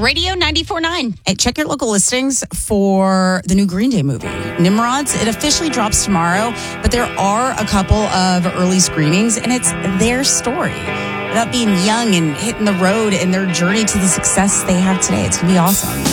Radio 94.9. Hey, check your local listings for the new Green Day movie, Nimrods. It officially drops tomorrow, but there are a couple of early screenings, and it's their story about being young and hitting the road and their journey to the success they have today. It's going to be awesome.